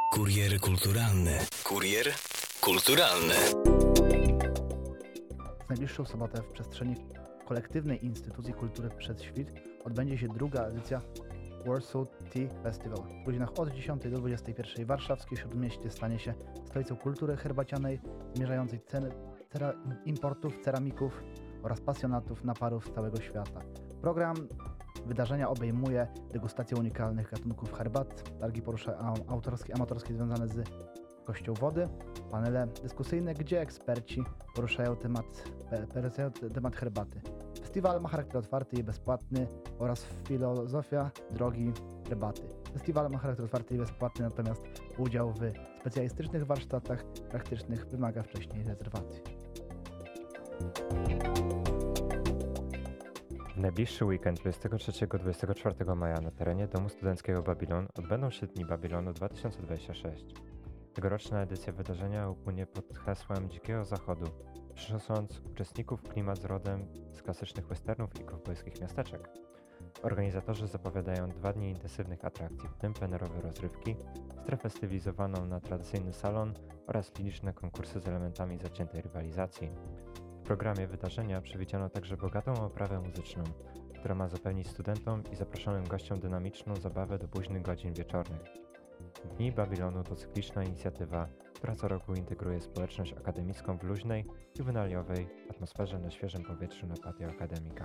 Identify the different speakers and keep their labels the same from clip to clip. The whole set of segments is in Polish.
Speaker 1: Kurier kulturalny. Kurier kulturalny.
Speaker 2: W najbliższą sobotę w przestrzeni kolektywnej Instytucji Kultury Przed Świt odbędzie się druga edycja Warsaw Tea Festival. W godzinach od 10 do 21 warszawskie Śródmieście stanie się stolicą kultury herbacianej, zmierzającej ceny importów, ceramików oraz pasjonatów naparów z całego świata. Program wydarzenia obejmuje degustację unikalnych gatunków herbat, targi poruszają autorskie, amatorskie związane z jakością wody, panele dyskusyjne, gdzie eksperci poruszają temat herbaty. Festiwal ma charakter otwarty i bezpłatny oraz filozofia drogi herbaty. Festiwal ma charakter otwarty i bezpłatny, natomiast udział w specjalistycznych warsztatach praktycznych wymaga wcześniej rezerwacji.
Speaker 3: W najbliższy weekend 23-24 maja na terenie Domu Studenckiego Babilon odbędą się Dni Babilonu 2026. Tegoroczna edycja wydarzenia upłynie pod hasłem Dzikiego Zachodu, przynosząc uczestników klimat z rodem z klasycznych westernów i kowbojskich miasteczek. Organizatorzy zapowiadają 2 dni intensywnych atrakcji, w tym plenerowe rozrywki, strefę stylizowaną na tradycyjny salon oraz liczne konkursy z elementami zaciętej rywalizacji. W programie wydarzenia przewidziano także bogatą oprawę muzyczną, która ma zapewnić studentom i zaproszonym gościom dynamiczną zabawę do późnych godzin wieczornych. Dni Babilonu to cykliczna inicjatywa, która co roku integruje społeczność akademicką w luźnej, juwenaliowej atmosferze na świeżym powietrzu na patio akademika.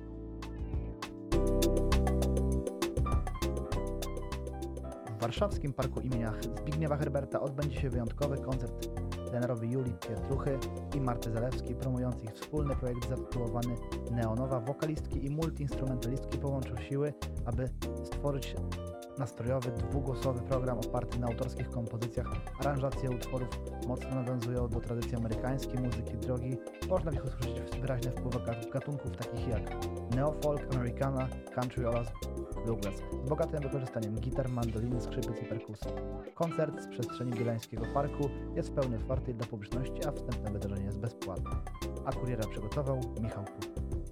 Speaker 2: W warszawskim Parku imienia Zbigniewa Herberta odbędzie się wyjątkowy koncert plenerowy Julii Pietruchy i Marty Zalewskiej, promujący ich wspólny projekt zatytułowany Neonowa. Wokalistki i multiinstrumentalistki połączą siły, aby stworzyć nastrojowy, dwugłosowy program oparty na autorskich kompozycjach. Aranżacje utworów mocno nawiązują do tradycji amerykańskiej muzyki drogi. Można w nich usłyszeć wyraźne wpływy gatunków takich jak neofolk, americana, country oraz bluegrass, z bogatym wykorzystaniem gitar, mandoliny, skrzypiec i perkusji. Koncert z przestrzeni Bielańskiego Parku jest w pełni otwarty dla publiczności, a wstępne wydarzenie jest bezpłatne. A kuriera przygotował Michał Kuk.